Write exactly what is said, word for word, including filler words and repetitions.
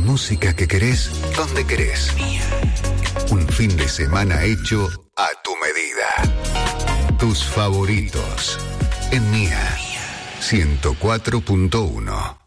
La música que querés, donde querés. Un fin de semana hecho a tu medida. Tus favoritos. En Mía ciento cuatro punto uno.